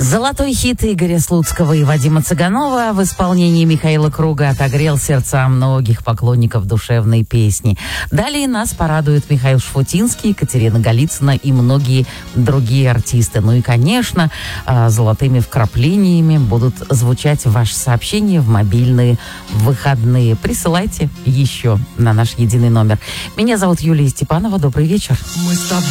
Золотой хит Игоря Слуцкого и Вадима Цыганова в исполнении Михаила Круга отогрел сердца многих поклонников душевной песни. Далее нас порадуют Михаил Шуфутинский, Екатерина Голицына и многие другие артисты. Ну и, конечно, золотыми вкраплениями будут звучать ваши сообщения в мобильные выходные. Присылайте еще на наш единый номер. Меня зовут Юлия Степанова. Добрый вечер. Мы с тобой